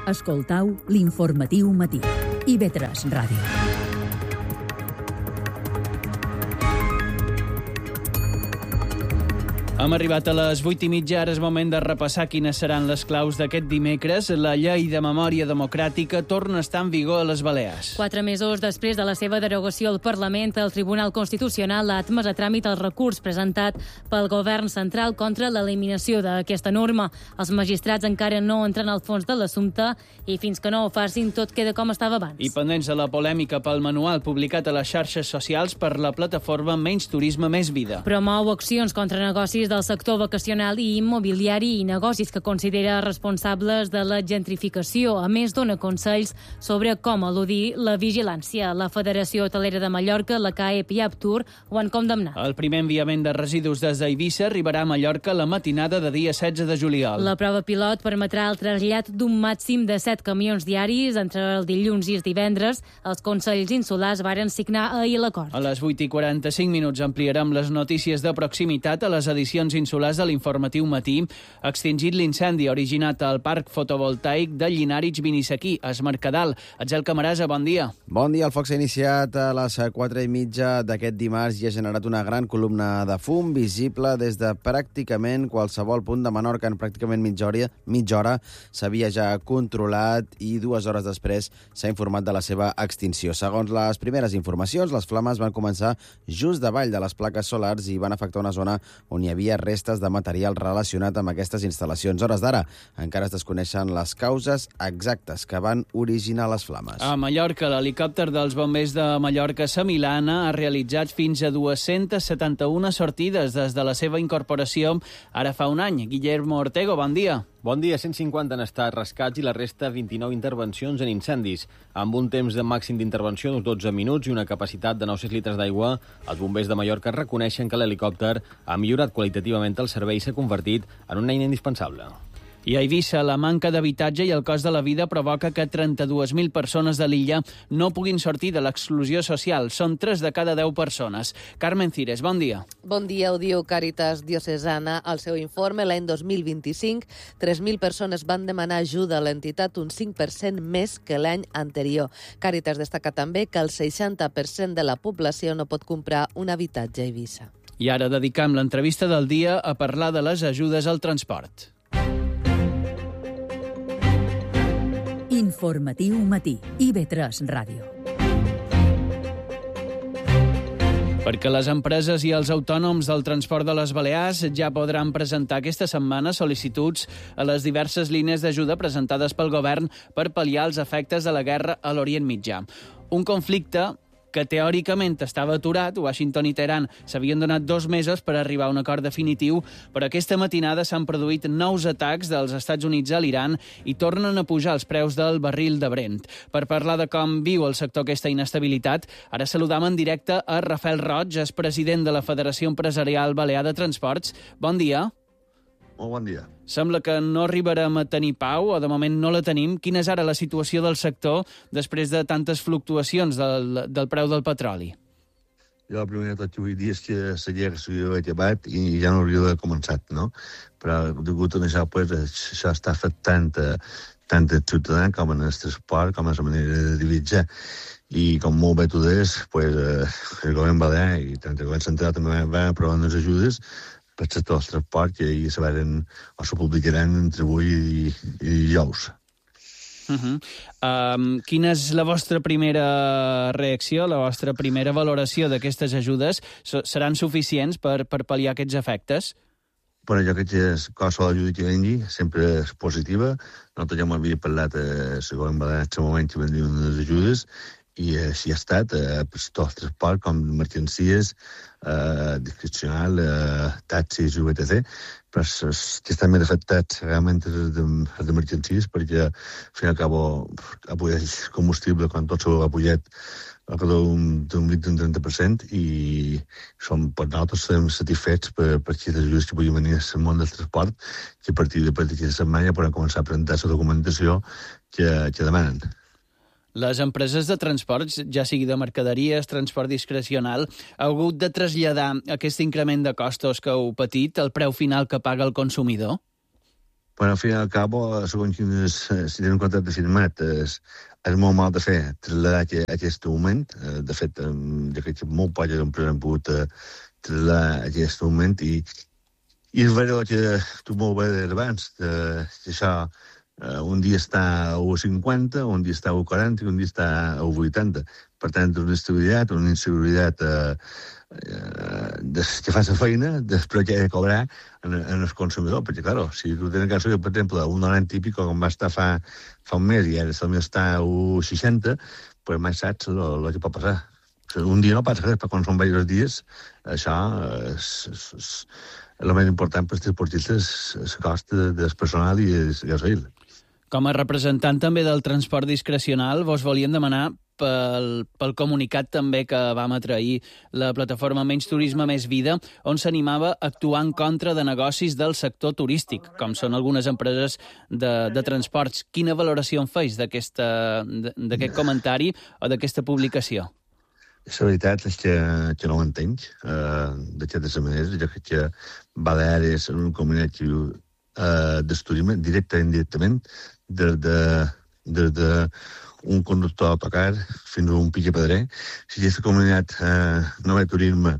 Escoltau l'informatiu matí. IB3 Ràdio. Hem arribat a les 8:30, ara és moment de repassar quines seran les claus d'aquest dimecres. La llei de memòria democràtica torna a estar en vigor a les Balears. 4 mesos després de la seva derogació al Parlament, el Tribunal Constitucional ha admès a tràmit el recurs presentat pel Govern central contra l'eliminació d'aquesta norma. Els magistrats encara no entren al fons de l'assumpte i fins que no ho facin tot queda com estava abans. I pendents de la polèmica pel manual publicat a les xarxes socials per la plataforma Menys Turisme, Més Vida. Promou accions contra negocis del sector vacacional i immobiliari i negocis que considera responsables de la gentrificació. A més, dona consells sobre com eludir la vigilància. La Federació Hotelera de Mallorca, la CAEP i Aptur ho han condemnat. El primer enviament de residus des d'Eivissa arribarà a Mallorca la matinada de dia 16 de juliol. La prova pilot permetrà el trasllat d'un màxim de 7 camions diaris entre el dilluns i el divendres. Els Consells Insulars varen signar ahir l'acord. A les 8:45 ampliarem les notícies de proximitat a les edicions insulars de l'informatiu matí. Extingit l'incendi originat al parc fotovoltaic de Llinàrix Binissequí, a Es Mercadal. Atzel Camarasa, bon dia. Bon dia. El foc s'ha iniciat a les 4:30 d'aquest dimarts i ha generat una gran columna de fum visible des de pràcticament qualsevol punt de Menorca. En pràcticament mitja hora s'havia ja controlat i 2 hores després s'ha informat de la seva extinció. Segons les primeres informacions, les flames van començar just davall de les plaques solars i van afectar una zona on hi havia restes de material relacionat amb aquestes instal·lacions. Hores d'ara encara es desconeixen les causes exactes que van originar les flames. A Mallorca, l'helicòpter dels bombers de Mallorca Samilana ha realitzat fins a 271 sortides des de la seva incorporació ara fa un any. Guillermo Ortego, bon dia. Bon dia. 150 han estat rescats i la resta 29 intervencions en incendis. Amb un temps de màxim d'intervenció d'uns 12 minuts i una capacitat de 900 litres d'aigua, els bombers de Mallorca reconeixen que l'helicòpter ha millorat qualitativament el servei i s'ha convertit en una eina indispensable. I a Eivissa, la manca d'habitatge i el cost de la vida provoca que 32.000 persones de l'illa no puguin sortir de l'exclusió social. Són 3 de cada 10 persones. Carmen Cires, bon dia. Bon dia, ho diu Càritas Diocesana. Al seu informe, l'any 2025, 3.000 persones van demanar ajuda a l'entitat, un 5% més que l'any anterior. Càritas destaca també que el 60% de la població no pot comprar un habitatge a Eivissa. I ara dedicam l'entrevista del dia a parlar de les ajudes al transport. Informatiu matí. IB3 Ràdio. Perquè les empreses i els autònoms del transport de les Balears ja podran presentar aquesta setmana sol·licituds a les diverses línies d'ajuda presentades pel govern per pal·liar els efectes de la guerra a l'Orient Mitjà. Un conflicte que teòricament estava aturat. Washington i Teheran s'havien donat 2 mesos per arribar a un acord definitiu, però aquesta matinada s'han produït nous atacs dels Estats Units a l'Iran i tornen a pujar els preus del barril de Brent. Per parlar de com viu el sector aquesta inestabilitat, ara saludam en directe a Rafael Roig, és president de la Federació Empresarial Balear de Transports. Bon dia. Molt bon dia. Sembla que no arribarem a tenir pau, o de moment no la tenim. Quina és ara la situació del sector després de tantes fluctuacions del preu del petroli? Jo el primer de tot que vull dir és que la guerra s'hauria acabat i ja no hauria d'haver començat, no? Però degut a això, pues, això està afectant tant el ciutadà com en el transport, com en la manera de viatjar. I com molt bé tu deies, pues, el govern balear i tant el govern central també va aprovar unes ajudes per sector del transport que ahir se publicaran entre avui i dijous. Quina és la vostra primera reacció, la vostra primera valoració d'aquestes ajudes? Seran suficients per pal·liar aquests efectes? Però jo crec que qualsevol ajuda que vengui sempre és positiva. Nosaltres ja m'havia parlat a la govern balear en aquest moment que vendrien unes ajudes i així ha estat per tot el transport, com mercancies, discrecional, taxis, etc. Però que estan més afectats realment els de mercancies perquè al fin i al cabo ha pujat el combustible quan tot s'ha pujat a d'un 20-30% i per nosaltres estem satisfets per aquestes ajudes que puguin venir al món del transport, que a partir d'aquesta setmana ja podran començar a presentar la documentació que demanen. Les empreses de transports, ja sigui de mercaderies, transport discrecional, ha hagut de traslladar aquest increment de costos que heu patit al preu final que paga el consumidor? Però al fin i al cap, segons quines, si tenen contracte firmat, és molt mal de fer traslladar aquest augment. De fet, jo crec que molt poques empreses han pogut traslladar aquest augment i és veritat que tu molt bé deies abans, que això un dia està a 1,50, un dia està a 1,40 i un dia està a 1,80. Per tant, una inseguretat que fa la feina, després que ha de cobrar en el consumidor, perquè, clar, si tu tens cas, per exemple, un 90 i pico, com va estar fa un mes, i ara està a 1,60, doncs mai saps el que pot passar. Un dia no passa res, però quan són diversos dies, això és el més important per als transportistes, el cost del personal i el gasoil. Com a representant també del transport discrecional, vos volíem demanar pel comunicat també que vam atrair la plataforma Menys Turisme, Més Vida, on s'animava a actuar en contra de negocis del sector turístic, com són algunes empreses de transports. Quina valoració en feis d'aquest comentari o d'aquesta publicació? La veritat és que no ho entenc, d'aquesta manera. Jo crec que Baleares és un comunicat que del turisme, directe i indirectament, des d'un conductor d'autocar fins a un piquepedrer. Si aquesta comunitat no ve turisme,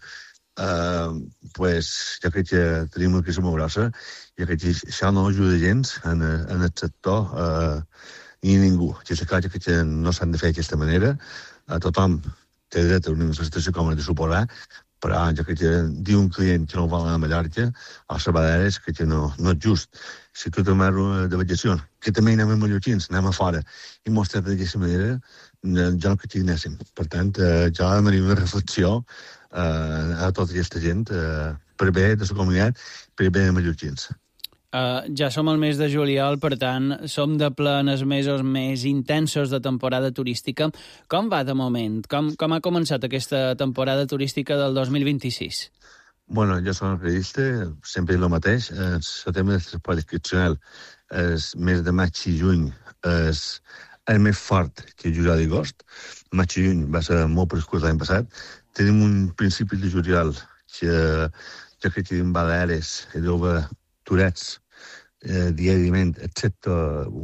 jo crec que tenim una crisi molt grossa. Jo crec que això no ajuda gens en el sector ni ningú. És clar que no s'han de fer d'aquesta manera. Tothom té dret a una manifestació com ha de suposar, però jo crec que dir un client que no vol anar a Mallorca o a Sabadell que no és just. Si tu te'n de vacacions, que també anem a mallorquins, anem a fora, i mostrar d'aquesta manera, jo no crec que hi anéssim. Per tant, jo demanaria una reflexió a tota aquesta gent per bé de la comunitat, per bé de mallorquins. Ja som al mes de juliol, per tant, som de plenes mesos més intensos de temporada turística. Com va de moment? Com ha començat aquesta temporada turística del 2026? Bueno, jo soc periodista, sempre el mateix. El setembre del transport discrecional, el mes de maig i juny, és el més fort que juliol i agost. Maig i juny va ser molt prescurs l'any passat. Tenim un principi de juliol que jo crec que en Baleares hi deu haver turets diàriament, excepte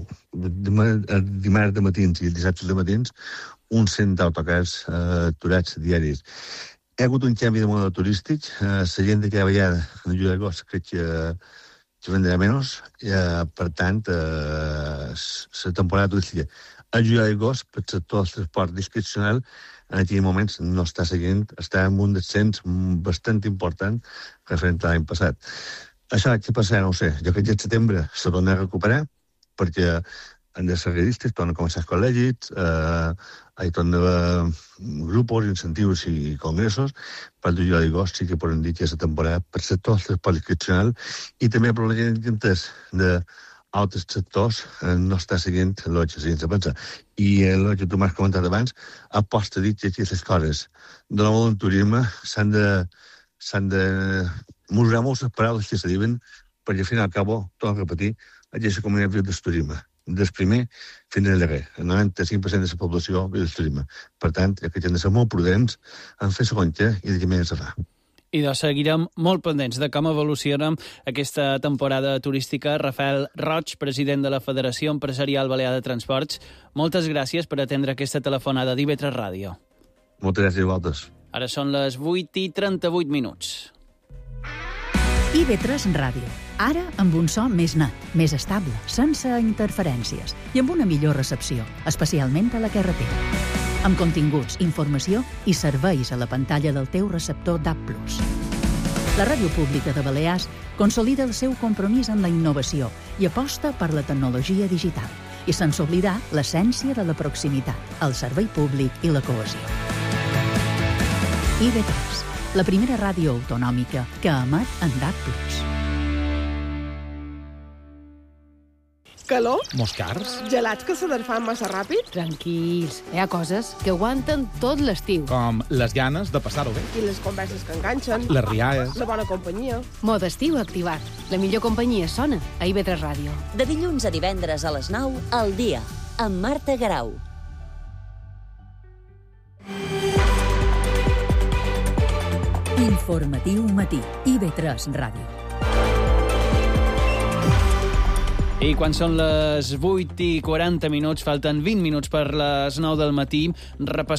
dimarts de matins i dissabtes de matins, uns 100 autocars aturats diaris. Hi ha hagut un canvi de model turístic. La gent que ha veient en juliol i agost crec que vendrà menys. Per tant, la temporada turística a juliol i agost, per sector del transport discrecional, en aquells moments no està seguint, està en un descens bastant important referent a l'any passat. Això què passarà, no ho sé. Jo crec que el setembre se torna a recuperar perquè han de ser realistes, tornen a començar els col·legis, hi tornen a haver grups, incentius i congressos. Per el juliol i agost sí que podem dir que és la temporada per sector del transport discrecional i també per la gent que d'altres sectors no està seguint el que se pensa. I el que tu m'has comentat abans, aposta dit que aquestes coses de nou del turisme s'han de mesurar molt les paraules que se diuen perquè al final al cabo, torno a repetir, aquesta comunitat viu del turisme. Des primer fins al darrer. El 95% de la població viu del turisme. Per tant, que hem de ser molt prudents en fer segons què i de què més se fa. I doncs seguirem molt pendents de com evoluciona aquesta temporada turística. Rafael Roig, president de la Federació Empresarial Balear de Transports, moltes gràcies per atendre aquesta telefonada d'IV3 Ràdio. Moltes gràcies a vosaltres. Ara són les 8:38. IV3 Ràdio. Ara amb un so més net, més estable, sense interferències i amb una millor recepció, especialment a la carretera. Amb continguts, informació i serveis a la pantalla del teu receptor DAB+. La Ràdio Pública de Balears consolida el seu compromís en la innovació i aposta per la tecnologia digital, i sense oblidar l'essència de la proximitat, el servei públic i la cohesió. IV3, la primera ràdio autonòmica que emet en DAB+. Calor? Moscars? Gelats que se desfan massa ràpid? Tranquils, hi ha coses que aguanten tot l'estiu. Com les ganes de passar-ho bé. I les converses que enganxen? Les rialles. La bona companyia? Mode estiu activat. La millor companyia sona a IV3 Ràdio. De dilluns a divendres a les 9, al dia, amb Marta Garau. Informatiu matí, IV3 Ràdio. I quan són les 8:40, falten 20 minuts per les 9 del matí, repassem